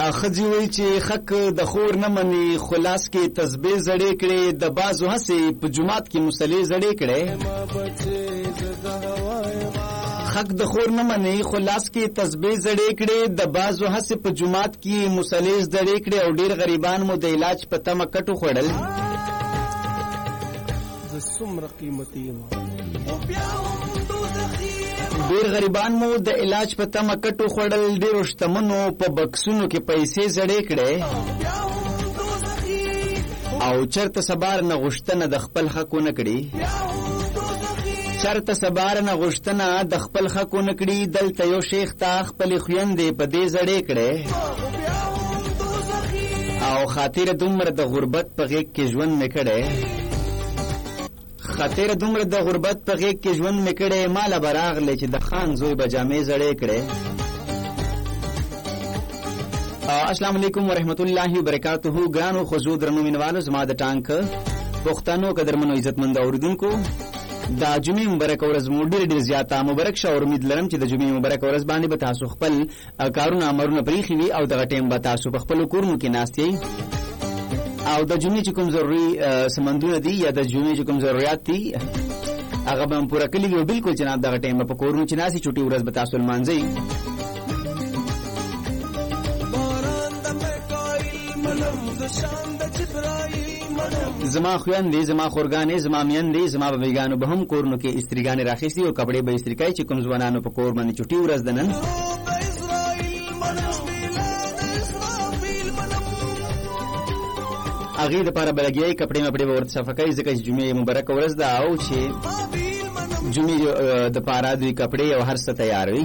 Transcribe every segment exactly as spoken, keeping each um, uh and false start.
خځې وایي چې حق د خور نه مني خو لاس کې تسبیح زړې کړې د بازو هسې په جومات کې مصلې زړې کړې حق د خور نه مني خو لاس کې تسبیح زړې کړې د بازو هسې په جومات کې مصلې زړې کړې او ډېر غریبان مو د علاج په تمه کټو خوړل ډیر غریبان مو د علاج په تمه کټو خوړل ډیرو شتمنو په بکسونو کې پیسې زړې کړې او چرته سبار نه غوښتنه د خپل حق ونه کړي چرته سبار نه غوښتنه د خپل حق ونه کړي دلته یو شیخ ته خپلې خویندې په دې زړې کړې او خاطر دومره د غربت په غېږ کې ژوند مې کړی خاطر دومره د غربت په غېږ کې ژوند مې کړی ماله به راغلی چې د خان زوی به جامې زړې کړې السلام علیکم ورحمت الله وبرکاته ګرانو ښځو درنو مینوالو زما د ټانک پښتنو قدرمنو عزتمند اورېدونکو دا جمعې مبارک ورځ مو ډېر ډېر زیاته مبارک شه او امید لرم چې د جمعې مبارک ورځ باندې به تاسو خپل کارونه امرونه پریښي وي او دغه ټیم به تاسو په خپلو کورونو کې ناست یئ او د جمعې چې کوم ضروري سمندونه دي یا د جمعې چې کوم ضروريات دي هغه به هم پوره کړي وي او بلکل جناب دغه ټیم به په کورونو چې ناست یئ چوټي ورځ به تاسو لمانځئ زما خویندې زما خورګانې زما میندې زما ببیګانو به هم کورونو کې استریګانې راخیستي او کپړې به استری کوي چې کوم ځوانانو په کور باندې چوټي ورځ ده نن هغې دپاره به لګیایي کپړې مپړې به ورته صفه کوي ځکه چې جمعې مبارکه ورځ ده او چې جمعې دپاره دوی کپړې او هر څه تیار وي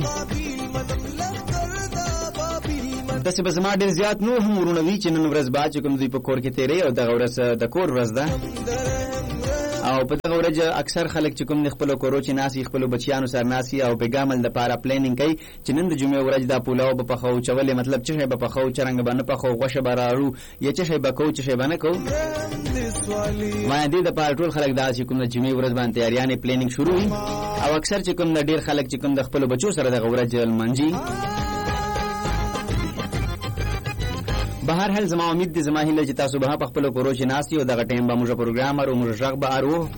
داسې به زما ډېر زیات نور هم ورونه وي چې نن ورځ بعد چې کوم دوی په کور کې تېروي او دغه ورځ د کور ورځ ده او په دغه ورځ اکثر خلک چې کوم د خپلو کورو چې ناست وي خپلو بچیانو سره ناست وي او بېګا عمل دپاره پلانینګ کوي چې نن د جمعې ورځ دا پولاو به پخوو چولې مطلب څه شی به پخوو څرنګه به نه پخوو غوښه به راړو یا څه شی به کوو څه شی به نه کوو ما دې دپاره ټول خلک دا چې کوم د جمعې ورځ باندې تیاریانې پلانینګ شروع وي او اکثر چې کوم د ډېر خلک چې کوم د خپلو بچو سره دغه ورځ لمانځي بهر حال زما امید دی زما هیله چې تاسو به په خپلو کورو چې ناست یو دغه ټایم به موږ پروګرام ارو موږ غږ به ارو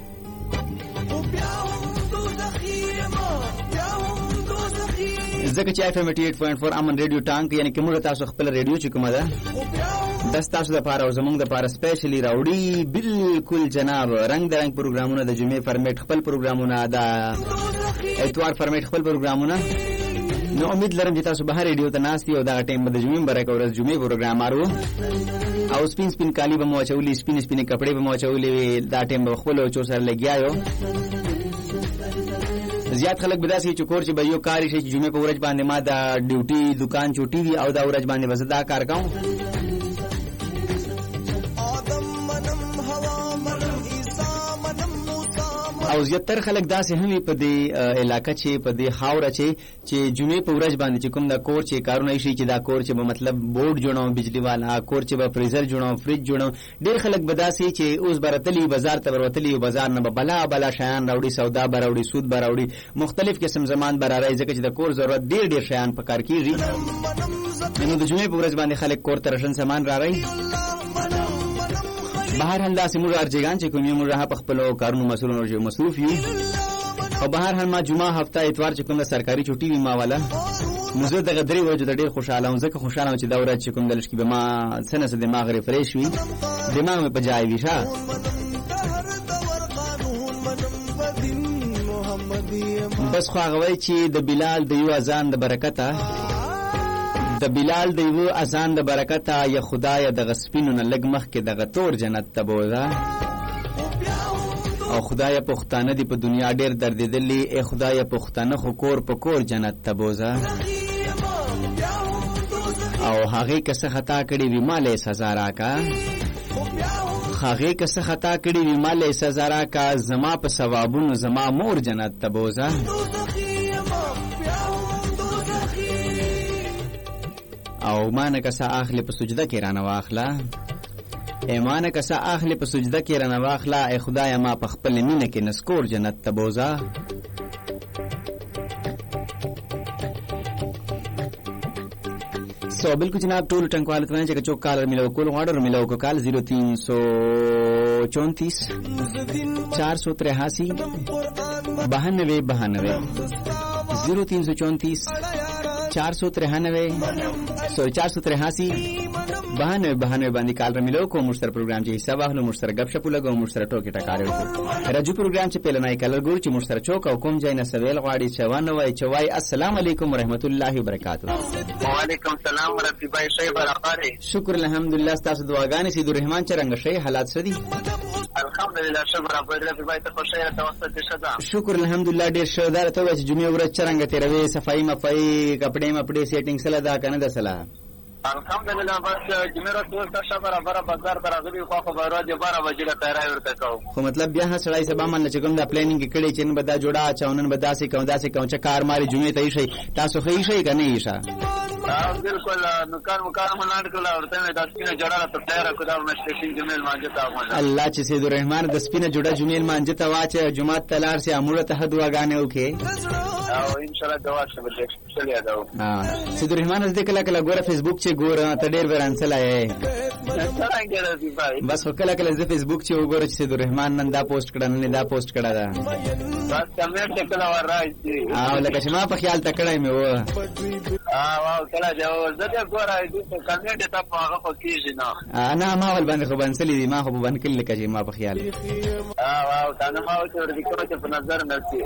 ځکه چې اف ام اټي ایټ پوینټ فور امن ریډیو ټانک یعنی که موږ تاسو خپل ریډیو چې کومه ده دا ستاسو دپاره او زموږ دپاره سپیشلي راوړي بلکل جناب رنګ د رنګ پروګرامونه د جمعې فرمیټ خپل پروګرامونه د اتوار فرمیټ خپل پروګرامونه نو امید لرم چې تاسو بهر ریډیو ته ناست یئ او دغه ټایم به د جمعې مبارکه ورځ جمعې پروګرام ارو او سپین سپین کالي به مو اچولي سپینې سپینې کپړې به مو اچولې وي دا ټایم به خپلو بچو سره لګیا یو زیات خلک به داسې چې کور چې به یو کار شي چې جمعې په ورځ باندې ما د ډیوټي دکان چوټي وي او دا ورځ باندې به زه دا کار کوم او زیاتره خلک داسې هم وي په دې علاقه چې په دې خاوره چې چې جمعې په ورځ باندې چې کوم دا کور چې کارونه شي چې دا کور چې به مطلب بورډ جوړوم بجلی والا کور چې به فریزر جوړوم فریج جوړوم ډېر خلک به داسې چې اوس به راتلي بازار ته به وتلي او بازار نه به بلا بلا شیان راوړي سودا به راوړي سود به راوړي مختلف قسم زمان به راځي ځکه چې د کور ضرورت ډېر ډېر شیان په کار کېږي نو د جمعې په ورځ باندې خلک کور ته راشن سامان راوړي بهر حال داسې موږ ارجګان چې کوم یو موږ په خپلو کارونو مسؤلون او مصروف یو او بهر حال ما جمعه هفته اتوار چې کوم سرکاري چوټي وي ما والا نو زه دغه درې ورځې د ډېر خوشحاله وم ځکه خوشحاله وم چې دا ورځ چې کوم د لږ کې به ما څه نه څه دماغ ریفریش وي دماغ مې په ځای وي ښه بس خو هغه وایي چې د بلال د یو اذان د برکته د بلال د یو اذان د برکته یا خدای دغه سپینو نه لږ مخکې دغه تور جنت ته بوځه او خدای پښتانه دی په دنیا ډېر دردېدلي ای خدای پښتانه خو کور په کور جنت ته بوځه او هغې که څه خطا کړې وي ما له یې سزا راکه هغې که څه خطا کړې وي ما له یې سزا راکه زما په ثوابونو زما مور جنت ته بوځه او ما نه کسا اخلی په سجده کې رانه واخله ایمان کسا اخلی په سجده کې رانه واخله ای خدای ما په خپل مینه کې نسکور جنت ته بوځه سو सौ बिल्कुल जनाब टोल टंकवाल में जगह चौक कालर मिलो कोल ऑर्डर मिलो को काल जीरो तीन सौ चौंतीस चार सौ तिरासी बहानवे बहानवे जीरो तीन सौ चौंतीस चार सौ तिरानवे सॉरी चार सौ तिरासी बहानवे बहानवे बांधी काल मिलो को मुश्तर प्रोग्राम चे हिस्सा वाहलो मुश्तर गपशप लगो मुश्तर टोके टकारे को रजू प्रोग्राम चे पहले नाई कलर गुरु चे मुश्तर चौक और कुम जाइना सवेल गाड़ी चवानवे चवाई अस्सलाम वालेकुम रहमतुल्लाहि व बरकातहू। वालेकुम सलाम रफी भाई सही बराबर शुक्र अल्हम्दुलिल्लाह तास दुआगानी सिदुर रहमान चरंग शे हालात सदी अल्हम्दुलिल्लाह शुक्र बराबर रफी भाई तो खुश है तवसत शदा शुक्र अल्हम्दुलिल्लाह डेर शदार तो वच जुमे उर चरंग तेरवे सफाई मफाई कपड़े मपड़े सेटिंग सला दा कने दसला अल्हम्दुलिल्लाह बस जुमेरा तो तशा बराबर बाजार बराबर को खबर जे बारह बजे ला तैयार ورته کو خو مطلب بیا سړی سبا من چې کوم دا پلانینګ کړي چې بدا جوړا چاونن بدا سي کوم دا سي کوم چې کار ماري جمعه ته شي تاسو خې شي کنه یې شه بالکل نکار مکار ملاند کړه ورته د سپینه جوړا ته تیار کړه مشتشین جمیل مانجه تا الله چې سید الرحمن د سپینه جوړا جمیل مانجه تا واچ جمعه تلار سي اموره ته دعاګانې وکي او ان شاء الله دعا شبه چلی اداو ها سید الرحمن دې کله کله ګوره فیسبوک چې ګوره ته ډېر ورانسل اې بس کله کله د فیسبوک چې وګوره چې سید الرحمن نن دا پوسټ کړه نن دا پوسټ کړه دا بس کمنټ کړه ورای او لکه چې ما په خیال تکړای مې و اه واو کله جو زه ګوره دې کمنټ ته په هغه خو کیږي نه انا ما ول باندې خو باندې دي ما خو باندې کله کې ما په خیال اه واو دا نه ما و چې ورته کوم په نظر نشي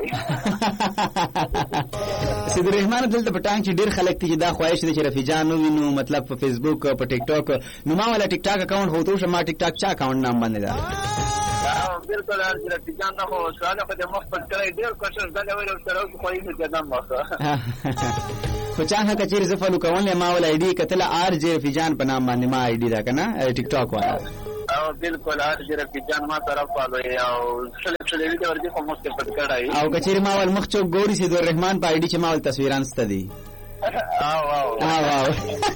سید الرحمن دلته پټان چې ډیر خلک ته دا خواهش دي چې رفیع جان وینو مطلب په فیسبوک په ټیک ټاک نو ما ولا ټیک ټاک اکاؤنٹ هوته شه ما ټیک ټاک چا اکاؤنٹ نام باندې دا بالکل رفیع جان نو سواله په مخ پر کړی ډیر کوشش دا ویل سره خو یې نه دم مخه خو چا هغه چې زفلو کوله ما ولا آی ډی کتل آر جی رفیع جان په نام باندې ما آی ډی دا کنه ټیک ټاک والا او بالکل آر جی رفیع جان ما طرف والو او شلې شلې ویډیو ورته کوم څه پټ کړای او کچېر ما ول مخ چوک ګوري سید الرحمن په آی ډی چې ما ول تصویران ستدي او او او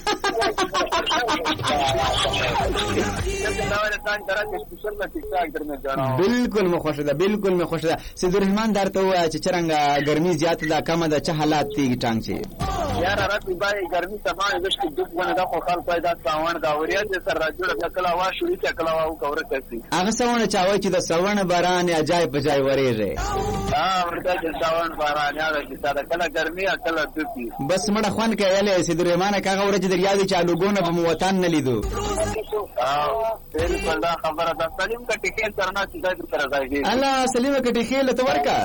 بالکل مخ خوشده بالکل مخ خوشده سید الرحمن درته وای چې چرنګ ګرمي زیات ده کم ده چې حالات تیږي ټانګ شي یار راځي بای ګرمي تمام دشت دغه باندې دا خو خلک پیدا ساوند دا وریا چې سر راځي کله وا شوري چې کله وا کوره کوي هغه ساوند چاوي چې د ساوند باران یا جای په جای ورېږي ها ورته چې ساوند باران یا چې دا کله ګرمي کله دپی بس مړه خوان کوي سید الرحمن کاغه ورته دریا دي چالو ګونه په وطن نه لیدو بالکل دا خبره ده سلیم کا ټیکې ترنا چې دا تر راځي الله سلیم کا ټیکې لته ورکا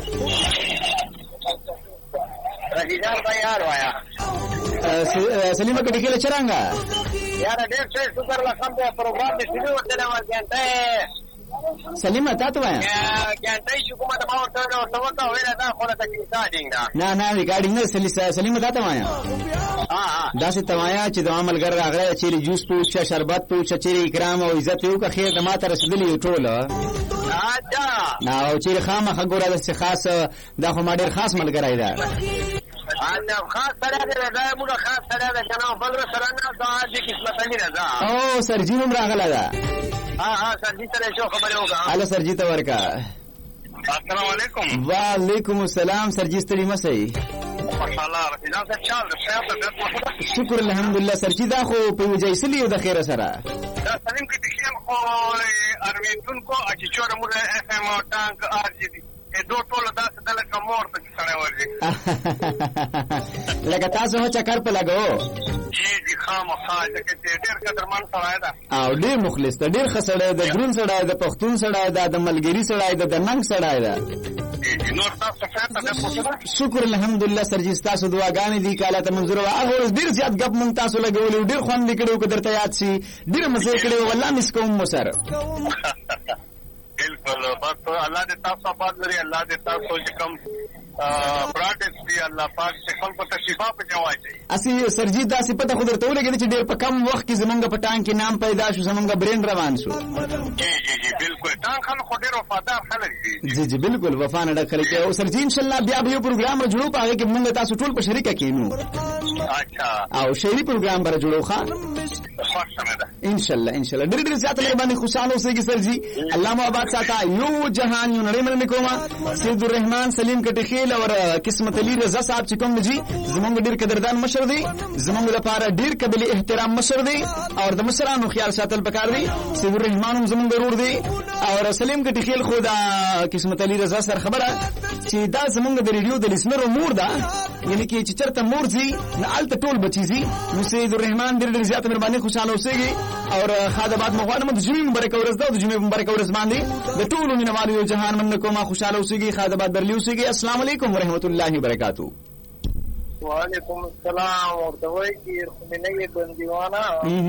رجیدار بھائی یار وایا سلیم کا ټیکې چرانګا یار ډېر څه سپر لخم په پروګرام کې شروع ورته وځي سلیم تا ته وایا ګانټای شو کومه د ما ورته ورته ورته ویل دا خو ته ریکارډینګ دا نه نه ریکارډینګ نه سلیم تا ته وایا ها ها دا څه توایا چې د عمل ګر راغله چې جوس پوښه شربت پوښه چې اکرام او عزت یو که خیر د ماته رسیدلی ټول اچھا نه او چې خامخ ګوره د خاص دا خو ما ډیر خاص ملګری ده انا خاص سره ده موږ خاص سره ده کنه بل سره نه دا د قسمت نه ده او سرجینم راغله ده ها ها سرجی سره شو خبره وکړه الو سرجی ته ورکا السلام علیکم وعلیکم السلام سرجی ستړي مسئ ماشاءالله رفیع صاحب چال ده شکر الحمدلله سرجی دا خو په وجایسلی د خیره سره دا سلیم کې تخیم خو ارویدون کو اچچور مور اف ام او ټانک ار جی دي دو ټول داس دل کمور ته سره ورځي لکه تاسو هڅه چکر په لګو جی جی خامخا چې ډېر قدرمن سړی ده او ډېر مخلص ده ډېر ښه سړی ده درون سړی ده پښتون سړی ده د ملګري سړی ده د ننګ سړی ده نور تاسو څنګه شکر الحمدلله سرجی تاسو دعاګانې دي کاله ته منظور واه اوس ډېر زیات غب مون تاسو لګولې ډېر خوند کړو کو درته یاد شي ډېر مزه کړو والله مس کوم مو سره بالکل بس الله دې تاسو آباد لري الله دې تاسو چې کوم پروډکټ دی الله پاک چې خلکو ته شفا په جوړای اسی سرجی دا سی پته خو درته ولګی چې ډېر په کم وخت کې زمونږ په ټانک کې نام پیدا شو زمونږ برین روان شو جی جی جی بالکل ټانک خلک ډېر وفادار خلک دي جی جی بالکل وفا نه ډک خلک او سرجی ان شاء الله بیا به یو پروګرام جوړو پاره کې موږ تاسو ټول په شریکه کینو اچھا او شهري پروګرام بر جوړو ښا خوښ سمه ده ان شاء الله ان شاء الله. ډېر ډېر زیات مهرباني، خوشاله اوسئ سر جی. الله مو آباد ساته. یو جهان یو نړۍ مننه کوم سید الرحمن سلیم کټخیل او قسمت علي رضا صاحب چې کوم جی زمونږ ډېر قدردان مشر دی، زمونږ لپاره ډېر قابل احترام مشر دی او د مشرانو خیال ساتل پکار دی. سید الرحمن هم زمونږ ضرور دی او سلیم کټخیل خو دا قسمت علي رضا سره خبره چې دا زمونږ د ریډیو د لیسنرو مور ده، یعنی کې چې چرته مور زی نه الته ټول بچی زی. نو سید الرحمن ډېر ډېر زیات مهرباني، خوشاله اوسئ او خادمات مغوانم د جمعې مبارک ورځ ده، د جمعې مبارک ورځ باندې د ټولو مینوالو یو جهان مننه کوم. خوشاله اوسئ، خادمات برلی اوسئ. السلام علیکم ورحمت الله وبرکاتہ. وعلیکم السلام ورته کی خمینی بندیوانا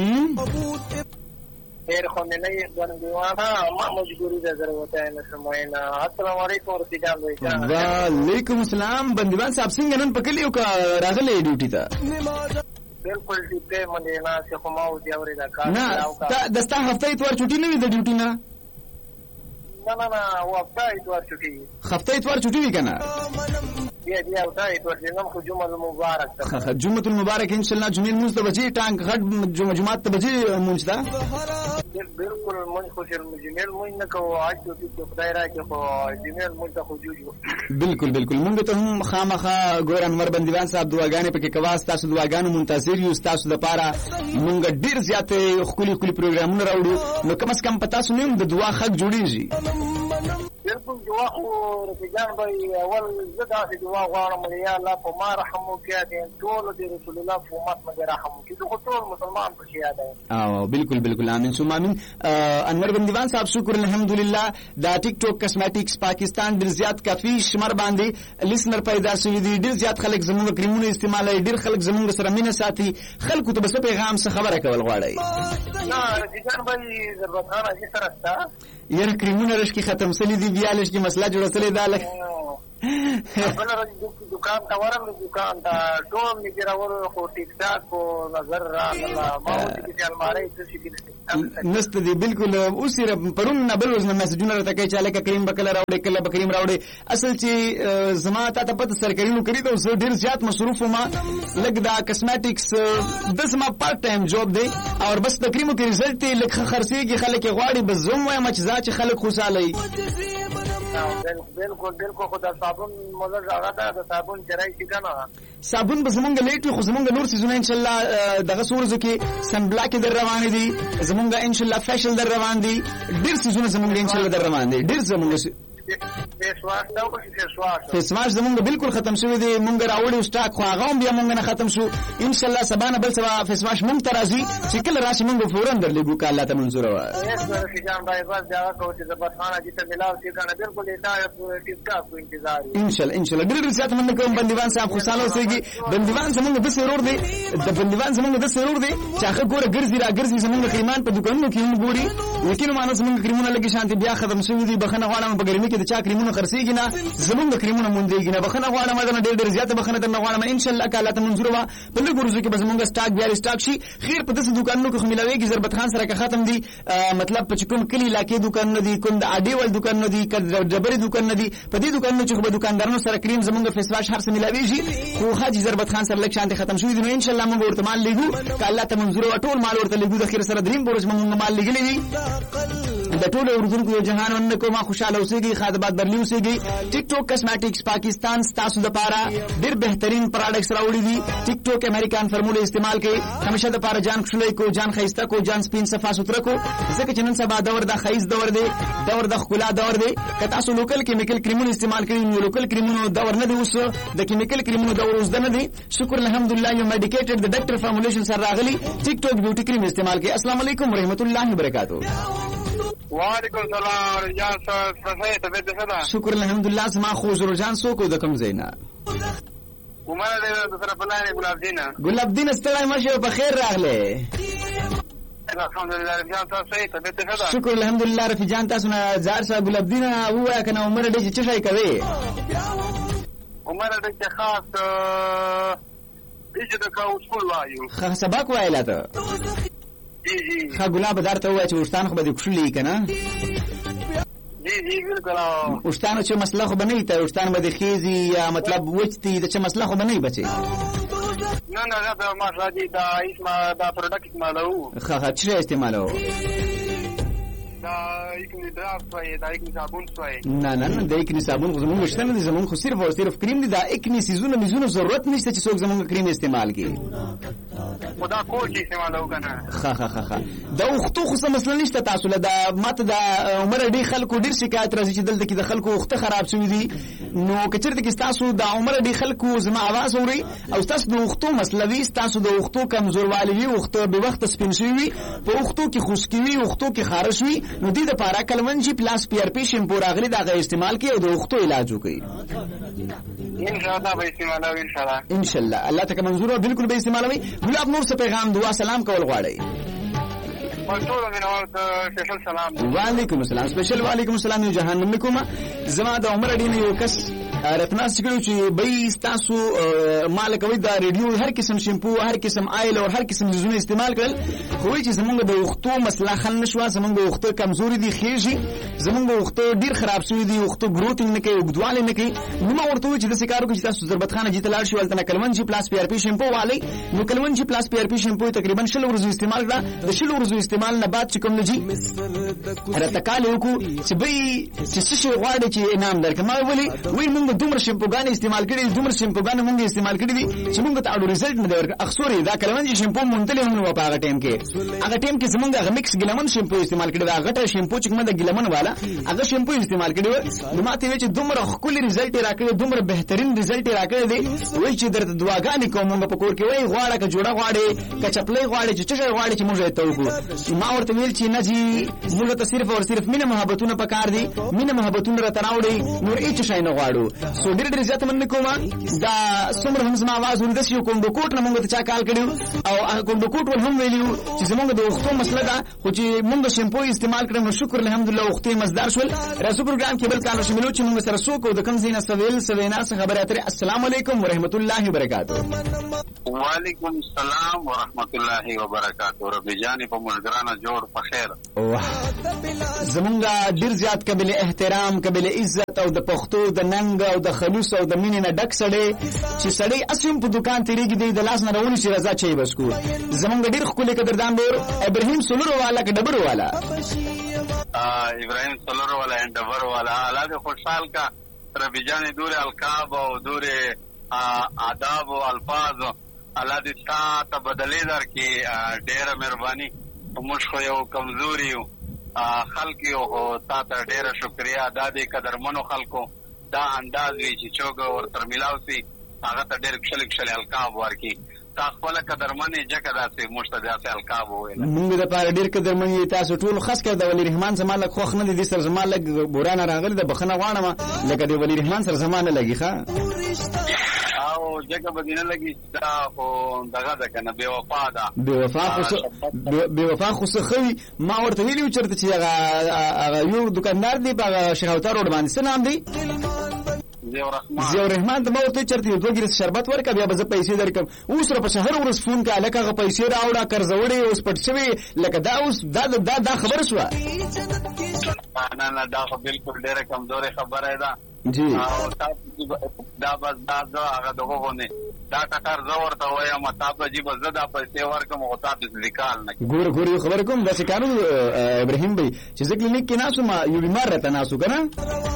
خیر خمینی بندیوانا ما مجبوری ده ضرورت ہے نشماینا. السلام علیکم رفیقان بھائی. وعلیکم السلام بندیوان صاحب څنګه نن پکلیو کا راغله ډیوټي ته؟ بالکل ډیوټي باندې نه چې خو ما او دی اوري دا کار نه دستا هفته اتوار چټي نه وي د ډیوټي نه؟ نه نه نه او هفته اتوار چټي هفته اتوار چټي وي کنه؟ بیا بیا هفته اتوار نن خو جمعه المبارک ده. جمعه المبارک ان شاء الله جمعه مونږ ته بچي ټانک غټ جمعه ته بچي مونږ ته بالکل مونږ خو شر جمعه مونږ نه کوو اج ته خدای راکې خو جمعه مونږ ته خو جوړو. بالکل بالکل مونږ ته هم خامخا ګور انور بندیوان صاحب دعاګانې پکې کواس، تاسو دعاګانو منتظر یو، تاسو د پاره مونږ ډیر زیات خولي خولي پروګرامونه راوړو. نو کم از کم پتا سونیم د دعا حق جوړیږي. بالکل دعا خو رفیقان بھائی اول زدا سے دعا غواړم یا الله په ما رحم وکړي، د ټول د رسول الله په امت باندې رحم وکړي، خو ټول مسلمان په شیا ده. او بالکل بالکل امين ثم امين. انور بندیوان صاحب شکر الحمدلله. دا ټیک ټاک کاسمیټکس پاکستان ډیر زیات کافي شمار باندې لیسنر پیدا شوی دی، ډیر زیات خلک زموږ کریمونه استعمالوي، ډیر خلک زموږ سره مینه ساتي. خلکو ته بس پیغام څه خبره کول غواړي؟ نه رفیقان بھائی ضرورت خان اجي سره ستا یره کریمونه رشکی ختم سلی دی، بیا لشکی مسله جوړه سلی دا لک بل راځي دکان ته ورم دکان ته ټول می راور خو ټیک ټاک کو نظر را الله ما وتی چې الماری څه شي نست دی. بالکل اوس یې پرون نه بل وزن میسجونه راته کوي چې الکه کریم بکله راوړې کله بکریم راوړې. اصل چې زما ته ته پته سرکارینو کړی ته زه ډیر زیات مصروف ما لګ دا کاسمیټکس د زما پارت ټایم جاب دی او بس د کریمو کې رزلټ لکه خرڅيږي خلک غواړي بس زوم وایم چې ځا چې خلک خوشاله وي. بالکل بالکل خدا صابون موږ هغه دا صابون چرای شي کنه صابون به زمونږ لیټ خو زمونږ نور سيزونه ان شاء الله دغه سورزو کې سن بلاک در روان دي، زمونږ ان شاء الله فیشل در روان دي، ډیر سيزونه زمونږ ان شاء الله در روان دي، ډیر زمونږ فیس واش زمونږ بالکل ختم شوی دی. مونږ راوړو سٹاک خو هغه بیا مونږ نه ختم شو. ان شاء الله سبا نه بل سبا فیس واش مونږ ته راځي چې کله راشي مونږ فورن درلګو که الله ته منظور و. ان شاء الله ان شاء الله ډېر زیات مننه کوم بندیوان صاحب، خوشاله اوسئ. بندیوان زمونږ د سرور دی، د بندیوان زمونږ د سرور دی چې هغه ګوره ګرځي را ګرځي زمونږ کریمان په دکانونو کې هم ګوري، لیکن مانو زمونږ کریمونه لګي شانتي بیا ختم شوی دی. بخنه غواړم په ګرمي کې د چا کریمونه خرڅيږي نه، زمونږ کریمونه مونږ نه بخنه غواړم دا ډېر ډېر زیات بخنه درنه غواړم. ان شاء الله کله ته منظور و په لږ ورځو کې به زمونږ سٹاک بیا سٹاک شي. خیر په داسې دکانونو کې ملاويږي ضربت خان سره که ختم دي، مطلب په کوم کلی علاقې دکان نه دي، کوم د اډي ول دکان نه دي، کله جبري دکان نه دي، په دې دکانونو چې به دکاندارانو سره کریم زمونږ فیس واش هر څه ملاويږي. خو حاجی ضربت خان سره لږ شانتي ختم شوی دي. نو ان شاء الله موږ ورته مال لګو که الله ته منظور و ټول مال ورته لګو. د خیر سره دریم بورج موږ مال لګلې دي. د ټول اردوونکو یو جهان ون کومه خوشاله اوسئ، خادمات برلی اوسئ. ټیک ټاک کاسمیټکس پاکستان تاسو د پاره ډیر بهترین پروډکټس راوړي دي. ټیک ټاک امریکان فرموله استعمال کوي، همیشه د پاره جان خشلې کو، جان خيسته کو، جان سپین صفا سوتره کو، ځکه چې نن سبا دور د خیز دور دی، دور د خلا دور دی. که تاسو لوکل کیمیکل کریمونه استعمال کوي نو لوکل کریمونو دور نه دی، اوس د کیمیکل کریمونو دور اوس نه دی. شکر الحمدلله یو میډیکیټډ د ډاکټر فارمولیشن سره راغلي ټیک ټاک بیوټي کریم استعمال کوي. السلام علیکم ورحمت الله وبرکاتہ. وعلیکم السلام رجان صاحب، څنګه طبیعت څنګه؟ شکر الحمدلله. زما خو رجان سو کو د کوم زینا کومه ده د سره بلانه ګلاب دینا ګلاب دین ستړی مشه په خیر راغله. الحمدلله رجان صاحب صحیح طبیعت څنګه؟ شکر الحمدلله. رفیق جان تاسو نه زار صاحب ګلاب دین وای کنه عمر دې چې شای کوي عمر دې خاص دې د کا اصول وایو خاص سبق وایلا ته جی جی خا ګلاب درته وای چې وستان خو به کښلې کنه. جی جی بالکل. وستانو چې مسله خو بنئ ته وستان به خيزي یا مطلب وچتي د چې مسله خو بنئ بچي. نه نه دا ما شادي دا اسمه دا پروډکټ استعمالو ښه ښه چې استعمالو دا یکنی ډراپ وای دا یکنی صابون وای نه نه نه دا یکنی صابون خو زمونږ شته نه دي زمونږ خو صرف او صرف کریم دي دا یکنی سیزونه میزونه ضرورت نشته چې څوک زمونږ کریم استعمال کړي خدا کوچ استعمالو کنه ښه ښه ښه دا وختو خو څه مسله نشته تاسو له دا ماته دا عمر ډېر خلکو ډېر شکایت راځي چې دلته کې د خلکو وخته خراب شوي دي نو که چېرته کې ستاسو د عمر ډېر خلکو زما اواز اوري او ستاسو د وختو مسله وي ستاسو د وختو کمزوروالی وي وخته بې وخته سپین شوي وي په وختو کې خشکي وي وختو کې خارش وي نو دې دپاره کلونجي پلاس پی آر پی شیمپو راغلي د هغه استعمال کړي او د وختو علاج وکړي انشاءالله به استعمالوي انشاءالله انشاءالله الله ته که منظور بالکل به استعمالوي ګلاب نور څه پیغام دعا سلام کول غواړئ وعلیکم السلام سپیشل وعلیکم السلام یو جهان منکم زما د عمر ډین یو کس رتناس کړو چې به تاسو مال کوي دا ریډیو هر قسم شیمپو هر قسم آیل او هر قسم زونه استعمال کړل خو چې زمونږ د وختو مسله حل نشو زمونږ د وختو کمزوري دي خېږي زمونږ د وختو ډیر خراب شوی دي وختو گروتینګ نه کوي وګدواله نه کوي نو ما ورته چې د سکارو کې تاسو ضربت خانه جته لاړ شي ولته کلمن جی پلاس پی آر پی شیمپو والی نو کلمن جی پلاس پی آر پی شیمپو تقریبا شل ورځې استعمال کړه د شل ورځې استعمال نه بعد چې کوم نه جی راتکاله وکړو چې به چې څه شي غواړي چې انعام درکې ما ولي وای موږ دومره شیمپوګان استعمال کړي دومره شیمپوګان موږ استعمال کړي دي چې موږ ته اړو رزلټ نه درک اخسوري دا کلمن جی شیمپو مونتل هم نو په هغه ټیم کې هغه ټیم کې زمونږ هغه مکس ګلمن شیمپو استعمال کړي دا غټه شیمپو چې کومه د ګلمن والا هغه شیمپو استعمال کړي نو ماته وی چې دومره خولي رزلټ راکړي دومره بهترین رزلټ راکړي دي وای چې درته دعاګانې کوم په کور کې وای غواړه که جوړه غواړي که چپلې غواړي چې څه غواړي چې موږ ته وکړو ما ورته ویل چې نه جی موږ ته صرف او صرف مینه محبتونه پکار دي مینه محبتونه را تراوړي نور هیڅ شي نه غواړو سو ډېر ډېر زیات من کوم دا څومره هم زما आवाज ولې داسې کوم د کوټ نه موږ ته چا کال کړو او هغه کوم د کوټ ول هم ویلو چې زموږ د وختو مسله ده خو چې موږ شیمپو استعمال کړو نو شکر الحمدلله وختي مزدار شول رسو پروګرام کې بل کار شاملو چې موږ سره سو کو د کم زینه سویل سوینا څخه خبره اترې السلام علیکم ورحمت الله وبرکاتہ وعلیکم السلام ورحمت الله وبرکاتہ رب جان په ملګرانو جوړ په خیر زمونږ ډیر زیات قابل احترام قابل عزت او د پښتو د ننګ او د خلوص او د مینې نه ډک سړی چې سړی اسیم په دکان تیریږي د لاس نه راونی چې رضا چي بس کو زمونږ ډیر خپل قدردان ډور ابراهیم سولر والا کې ډبر والا ابراهیم سولر والا اند ډبر والا الله خوشحال کا رب جان دور القاب او دور آداب او الفاظ الله دې تا ته بدلې در کې ډېر مهرباني موږ خو یو کمزوري یو خلک یو تا ته ډېر شکریا ادا دې قدرمنو خلکو دا انداز وی چې چوغ ورته ملاو سي هغه ته ډېر کښل کښل القاب ورکی تا خپل قدرمنې جګه داسې مشته داسې القاب ویل موږ د پاره ډېر قدرمنې تاسو ټول خاص کړه د ولی رحمان زما لک خوښ نه دي سر زما لک بورانه راغلی د بخنه غواړم لکه د ولی رحمان سر زمانه لګي ښا او جګه بدینه لګي دا خو دغه ده کنه بے وفا ده بے وفا خو بے وفا خو خوي ما ورته ویلو چرته چې هغه یو دکاندار دی په شهوتار روډ باندې څه نام دی زیو رحمان ته ما ورته چرته یو دوه ګیلاس شربت ورکړه بیا به زه پیسې درکم اوس را په شهر ورس فون کا لکه هغه پیسې راوړه قرضوړې اوس پټ شوی لکه دا اوس دا دا دا خبر شو نه نه دا خو بالکل ډېره کمزورې خبره ده جی دا بس دا زه هغه دغه غونې دا ټکر زه ورته وایم تا په جیب زه دا پیسې ورکم او تا دې ذکر نه ګور ګور خبر کوم دا څه کارو ابراهیم بھائی چې زه کلینیک کې ناسو ما یو بیمار راته ناسو کنه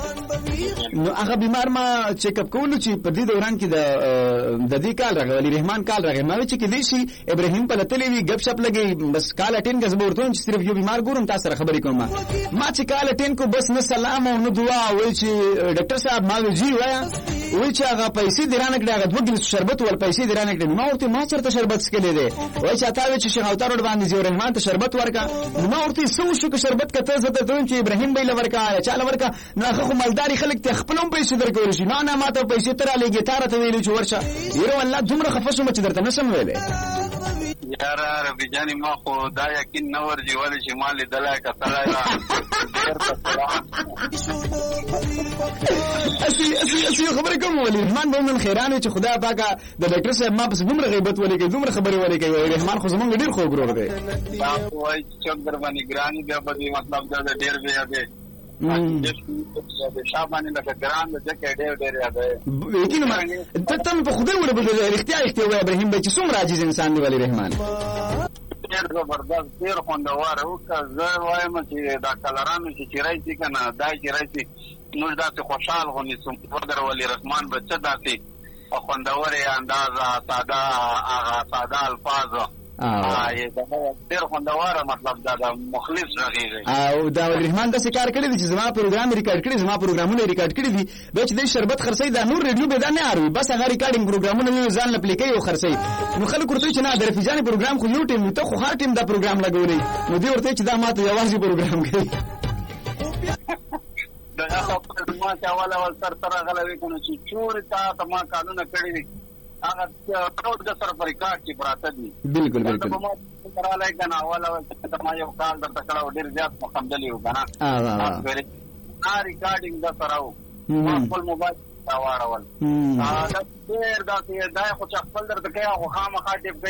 نو هغه بیمار ما چیک اپ کولو چې په دې دوران کې د د دې کال راغلی رحمان کال راغی ما چې کې دې شي ابراهیم په لته وی غب شپ لګي بس کال اټین کا زبورتون چې صرف یو بیمار ګورم تاسو سره خبرې کوم ما چې کال اټین کو بس نه سلام او نه دعا وای چې ډاکټر صاحب ما وی وایا وای چې هغه پیسې درانه کړه هغه دوه ګیلاس شربت ول پیسې درانه کړه ما ورته ما چرته شربت سکلې ده وای چې تا وی چې شهوتار روډ باندې زیو رحمان ته شربت ورکا ما ورته سو شو که شربت کته زته ته چې ابراهیم بھائی لورکا چا لورکا نو هغه خو مالداري خلک ته خپلوم پیسې درکول شي نه نه ما ته پیسې تر لګي تار ته ویلو چې ورشه یره والله دومره خفصو مچ درته نسم ویلې یار ربي جاني ما خو دا یقین نه ورځي ولې چې مال دلای کتلای اسی اسی اسی خبره کوم ولې رحمان به من خیرانه چې خدا پاکه د ډاکټر صاحب ما په دومره غیبت ولې کوي دومره خبره ولې کوي رحمان خو زمونږ ډیر خو ګرور دی دا وای چې در باندې ګرانی بیا به مطلب دا ډیر بیا به د شابانه لکه ګرام د ځکه ډېر ډېر یاد یقینا ته ته په خدای وره بده اختیار اختیار ابراهیم بچ څومره عاجز انسان دی ولی رحمان ډېر زبردست ډېر خوندور او که زه وایم چې دا کلرانو چې چیرای شي کنه دای چیرای شي نو داسې خوشحال غونې سم وګر ولی رحمان بچ داسې خوندور انداز ساده هغه ساده الفاظ آی دا ډېر خوندور مطلب دا د مخلص رغیږي او دا ولی رحمان د کار کړی دي چې زما پروګرام ریکارډ کړی زما پروګرامونه ریکارډ کړی دي به چې د شربت خرڅي دا نور ریډیو به دا نه اړوي بس هغه ریکارډینګ پروګرامونه ځان لپاره کوي او خرڅي نو خلک ورته چې نه د رفیجان پروګرام خو یو ټیم ته خو هر ټیم دا پروګرام لګولې نو دی ورته چې دا ماته یوازې پروګرام کوي دا هغه ما چې اول اول سر سره غلوي کنه چې چور تا ما قانون کړی دي هغه ټول د سر پر ریکارډ کې پراته دي بالکل بالکل ما سره لای کنه اول اول چې ما یو کال درته کړو ډیر زیات مخمدلی و کنه اه واه ا ریکارډینګ د سره و خپل موبایل دا واړول ا دا ډیر دا چې دا خو خپل درته کې هغه خامخا ټیپ